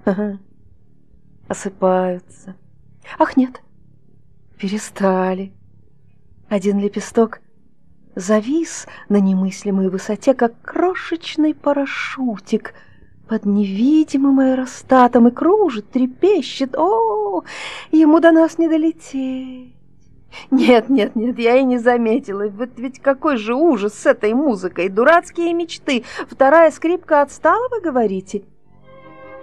Осыпаются. Ах, нет, перестали. Один лепесток завис на немыслимой высоте, как крошечный парашютик под невидимым аэростатом и кружит, трепещет. О, ему до нас не долететь. Нет, нет, нет, я и не заметила. Вот ведь какой же ужас с этой музыкой, дурацкие мечты. Вторая скрипка отстала, вы говорите?